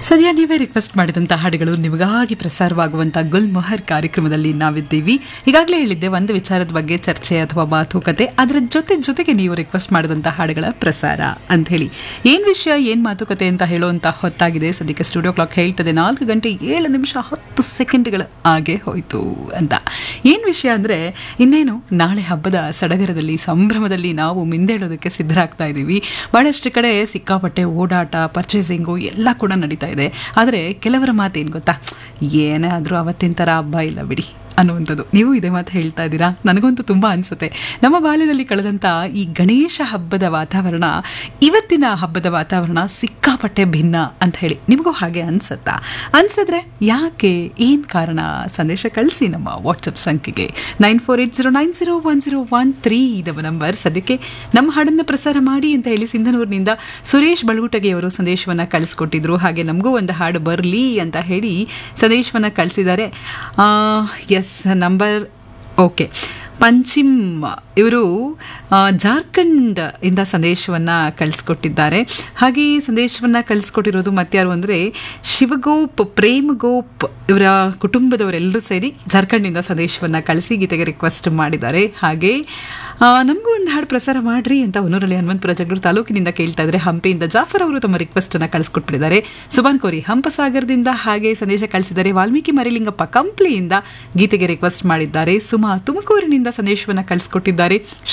ಸದ್ಯ ನೀವೇ ರಿಕ್ವೆಸ್ಟ್ ಮಾಡಿದಂಥ ಹಾಡುಗಳು ನಿಮಗಾಗಿ ಪ್ರಸಾರವಾಗುವಂಥ ಗುಲ್ಮೊಹರ್ ಕಾರ್ಯಕ್ರಮದಲ್ಲಿ ನಾವಿದ್ದೀವಿ. ಈಗಾಗಲೇ ಹೇಳಿದ್ದೆ, ಒಂದು ವಿಚಾರದ ಬಗ್ಗೆ ಚರ್ಚೆ ಅಥವಾ ಮಾತುಕತೆ, ಅದರ ಜೊತೆಗೆ ನೀವು ರಿಕ್ವೆಸ್ಟ್ ಮಾಡಿದಂಥ ಹಾಡುಗಳ ಪ್ರಸಾರ ಅಂತ ಹೇಳಿ. ಏನು ವಿಷಯ, ಏನು ಮಾತುಕತೆ ಅಂತ ಹೇಳುವಂಥ ಹೊತ್ತಾಗಿದೆ. ಸದ್ಯಕ್ಕೆ ಸ್ಟುಡಿಯೋ ಕ್ಲಾಕ್ ಹೇಳ್ತದೆ 4:07 ಆಗೇ ಹೋಯಿತು ಅಂತ. ಏನು ವಿಷಯ ಅಂದರೆ, ಇನ್ನೇನು ನಾಳೆ ಹಬ್ಬದ ಸಡಗರದಲ್ಲಿ ಸಂಭ್ರಮದಲ್ಲಿ ನಾವು ಮಿಂದೇಳೋದಕ್ಕೆ ಸಿದ್ಧರಾಗ್ತಾ ಇದ್ದೀವಿ. ಭಾಳಷ್ಟು ಕಡೆ ಸಿಕ್ಕಾಪಟ್ಟೆ ಓಡಾಟ, ಪರ್ಚೇಸಿಂಗು ಎಲ್ಲ ಕೂಡ ನಡೀತಾ ಇದೆ. ಆದರೆ ಕೆಲವರ ಮಾತೇನು ಗೊತ್ತಾ, ಏನೇ ಆದರೂ ಅವತ್ತಿನ ಥರ ಹಬ್ಬ ಇಲ್ಲ ಬಿಡಿ ಅನ್ನುವಂಥದ್ದು. ನೀವು ಇದೇ ಮಾತು ಹೇಳ್ತಾ ಇದ್ದೀರಾ? ನನಗಂತೂ ತುಂಬ ಅನಿಸುತ್ತೆ. ನಮ್ಮ ಬಾಲ್ಯದಲ್ಲಿ ಕಳೆದಂಥ ಈ ಗಣೇಶ ಹಬ್ಬದ ವಾತಾವರಣ, ಇವತ್ತಿನ ಹಬ್ಬದ ವಾತಾವರಣ ಸಿಕ್ಕಾಪಟ್ಟೆ ಭಿನ್ನ ಅಂತ ಹೇಳಿ ನಿಮಗೂ ಹಾಗೆ ಅನಿಸುತ್ತಾ? ಅನಿಸಿದ್ರೆ ಯಾಕೆ, ಏನು ಕಾರಣ? ಸಂದೇಶ ಕಳಿಸಿ ನಮ್ಮ ವಾಟ್ಸಪ್ ಸಂಖ್ಯೆಗೆ 9480901013 ನಮ್ಮ ನಂಬರ್. ಸದ್ಯಕ್ಕೆ ನಮ್ಮ ಹಾಡನ್ನು ಪ್ರಸಾರ ಮಾಡಿ ಅಂತ ಹೇಳಿ ಸಿಂಧನೂರಿನಿಂದ ಸುರೇಶ್ ಬಳುಟಗಿಯವರು ಸಂದೇಶವನ್ನು ಕಳಿಸ್ಕೊಟ್ಟಿದ್ರು. ಹಾಗೆ ನಮಗೂ ಒಂದು ಹಾಡು ಬರಲಿ ಅಂತ ಹೇಳಿ ಸಂದೇಶವನ್ನು ಕಳಿಸಿದ್ದಾರೆ. S, number okay. ಪಂಚಿಮ್ ಇವರು ಜಾರ್ಖಂಡ್ ಇಂದ ಸಂದೇಶವನ್ನು ಕಳಿಸ್ಕೊಟ್ಟಿದ್ದಾರೆ. ಹಾಗೆ ಸಂದೇಶವನ್ನು ಕಳಿಸ್ಕೊಟ್ಟಿರೋದು ಮತ್ತಾರು ಅಂದರೆ ಶಿವಗೋಪ್, ಪ್ರೇಮಗೋಪ್ ಇವರ ಕುಟುಂಬದವರೆಲ್ಲರೂ ಸೇರಿ ಜಾರ್ಖಂಡಿಂದ ಸಂದೇಶವನ್ನು ಕಳಿಸಿ ಗೀತೆಗೆ ರಿಕ್ವೆಸ್ಟ್ ಮಾಡಿದ್ದಾರೆ. ಹಾಗೆ ನಮಗೂ ಒಂದು ಹಾಡು ಪ್ರಸಾರ ಮಾಡ್ರಿ ಅಂತ ಹೊನ್ನೂರಲ್ಲಿ ಹನುಮಂತಪುರ ಜಗಳೂರು ತಾಲೂಕಿನಿಂದ ಕೇಳ್ತಾ ಇದ್ದಾರೆ. ಹಂಪೆಯಿಂದ ಜಾಫರ್ ಅವರು ತಮ್ಮ ರಿಕ್ವೆಸ್ಟನ್ನು ಕಳಿಸ್ಕೊಟ್ಬಿಟ್ಟಿದ್ದಾರೆ. ಸುಬಾನ್ ಕೋರಿ ಹಂಪಸಾಗರದಿಂದ ಹಾಗೆ ಸಂದೇಶ ಕಳಿಸಿದ್ದಾರೆ. ವಾಲ್ಮೀಕಿ ಮರಿಲಿಂಗಪ್ಪ ಕಂಪ್ಲಿಯಿಂದ ಗೀತೆಗೆ ರಿಕ್ವೆಸ್ಟ್ ಮಾಡಿದ್ದಾರೆ. ಸುಮಾ ತುಮಕೂರಿನಿಂದ ಸಂದೇಶವನ್ನು ಕಳಿಸ್ಕೊಟ್ಟಿದ್ದಾರೆ.